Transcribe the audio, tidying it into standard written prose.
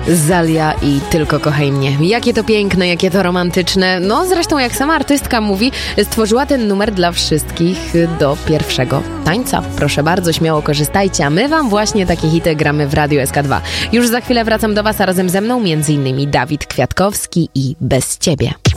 Zalia i Tylko kochaj mnie. Jakie to piękne, jakie to romantyczne. No zresztą jak sama artystka mówi, stworzyła ten numer dla wszystkich do pierwszego tańca. Proszę bardzo, śmiało korzystajcie, a my wam właśnie takie hity gramy w Radiu SK2. Już za chwilę wracam do was, a razem ze mną m.in. Dawid Kwiatkowski i Bez ciebie.